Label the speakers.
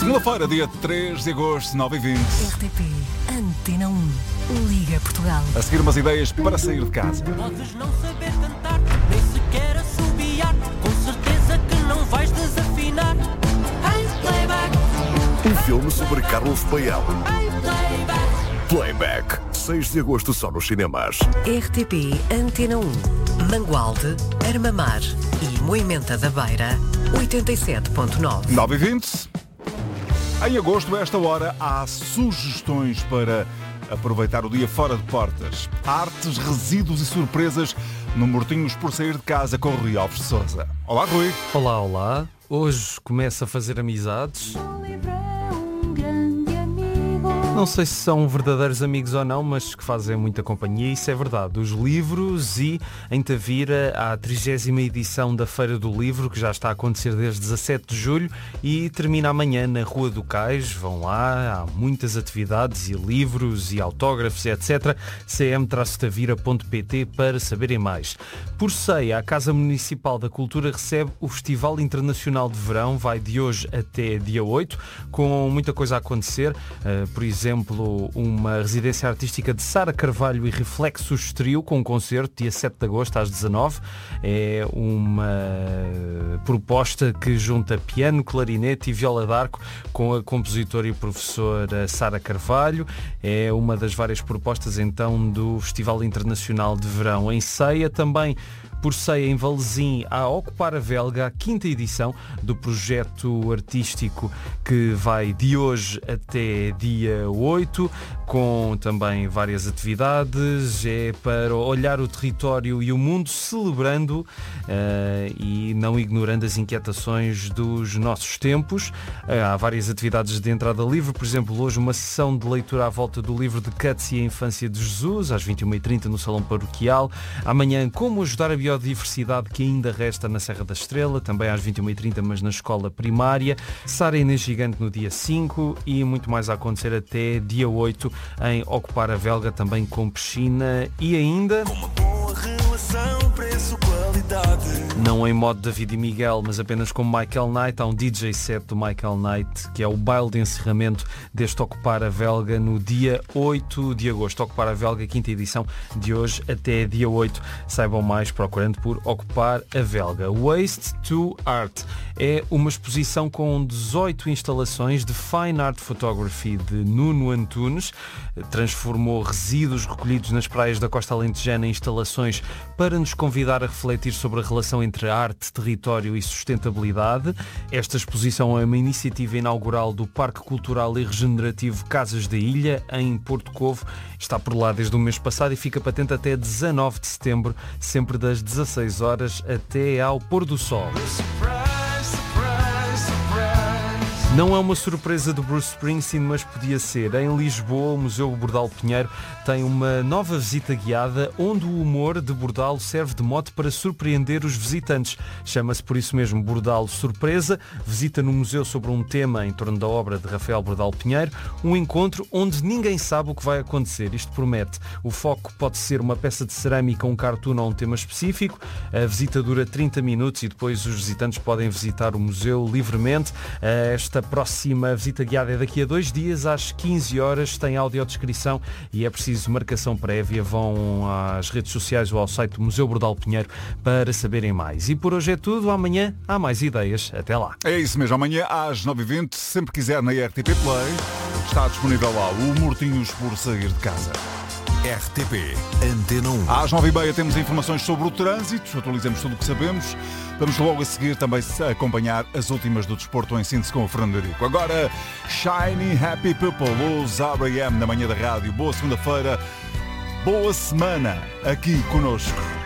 Speaker 1: Segunda-feira, dia 3 de agosto, 9h20.
Speaker 2: RTP Antena 1. Liga Portugal.
Speaker 1: A seguir umas ideias para sair de casa.
Speaker 3: Podes não saber cantar, nem sequer assobiar. Com certeza que não vais desafinar. Em playback,
Speaker 4: Um filme sobre Carlos Paião.
Speaker 3: em playback.
Speaker 4: Playback. 6 de agosto só nos cinemas.
Speaker 2: RTP Antena 1. Mangualde, Armamar e Moimenta da Beira, 87.9.
Speaker 1: 9h20. Em agosto, a esta hora, há sugestões para aproveitar o dia fora de portas. Artes, resíduos e surpresas no Mortinhos por Sair de Casa com o Rui Alves de Sousa. Olá, Rui.
Speaker 5: Olá, olá. Hoje começo a fazer amizades. Não sei se são verdadeiros amigos ou não, mas que fazem muita companhia, isso é verdade. Os livros e em Tavira há a 30ª edição da Feira do Livro, que já está a acontecer desde 17 de julho e termina amanhã na Rua do Cais. Vão lá, há muitas atividades e livros e autógrafos, etc. cm-tavira.pt para saberem mais. Por Ceia, a Casa Municipal da Cultura recebe o Festival Internacional de Verão, vai de hoje até dia 8, com muita coisa a acontecer, por exemplo, uma residência artística de Sara Carvalho e Reflexos Trio, com um concerto dia 7 de agosto às 19. É uma proposta que junta piano, clarinete e viola d'arco com a compositora e professora Sara Carvalho. É uma das várias propostas então do Festival Internacional de Verão. Em Ceia também, por Ceia, em Varzim, a Ocupar a Velga, a 5ª edição do projeto artístico que vai de hoje até dia 8, com também várias atividades. É para olhar o território e o mundo, celebrando e não ignorando as inquietações dos nossos tempos. Há várias atividades de entrada livre, por exemplo, hoje uma sessão de leitura à volta do livro de Guts e a Infância de Jesus, às 21h30 no Salão Paroquial. Amanhã, como ajudar a biodiversidade que ainda resta na Serra da Estrela, também às 21h30, mas na escola primária. Sara Inês Gigante no dia 5 e muito mais a acontecer até dia 8 em Ocupar a Velga, também com piscina e ainda...
Speaker 6: Uma boa relação, preço-qualidade.
Speaker 5: Não em modo David e Miguel, mas apenas com Michael Knight. Há um DJ set do Michael Knight, que é o baile de encerramento deste Ocupar a Velga no dia 8 de agosto. Ocupar a Velga, 5ª edição, de hoje até dia 8. Saibam mais procurando por Ocupar a Velga. Waste to Art é uma exposição com 18 instalações de Fine Art Photography de Nuno Antunes. Transformou resíduos recolhidos nas praias da Costa Alentejana em instalações para nos convidar a refletir sobre a relação entre arte, território e sustentabilidade. Esta exposição é uma iniciativa inaugural do Parque Cultural e Regenerativo Casas da Ilha, em Porto Covo. Está por lá desde o mês passado e fica patente até 19 de setembro, sempre das 16 horas até ao pôr do sol. Não é uma surpresa do Bruce Springsteen, mas podia ser. Em Lisboa, o Museu Bordal Pinheiro tem uma nova visita guiada onde o humor de Bordal serve de mote para surpreender os visitantes. Chama-se por isso mesmo Bordal Surpresa. Visita no museu sobre um tema em torno da obra de Rafael Bordal Pinheiro. Um encontro onde ninguém sabe o que vai acontecer. Isto promete. O foco pode ser uma peça de cerâmica, um cartoon ou um tema específico. A visita dura 30 minutos e depois os visitantes podem visitar o museu livremente. Esta próxima visita guiada é daqui a 2 dias, às 15 horas, tem audiodescrição e é preciso marcação prévia. Vão às redes sociais ou ao site do Museu Bordal Pinheiro para saberem mais. E por hoje é tudo, amanhã há mais ideias. Até lá.
Speaker 1: É isso mesmo, amanhã às 9h20, sempre quiser na RTP Play, está disponível lá o Mortinhos por Sair de Casa.
Speaker 4: RTP Antena 1.
Speaker 1: Às 9h30 temos informações sobre o trânsito, atualizamos tudo o que sabemos. Vamos logo a seguir também acompanhar as últimas do desporto em síntese com o Fernando Rico. Agora, Shiny Happy People, os R.A.M. na manhã da rádio. Boa segunda-feira, boa semana aqui conosco.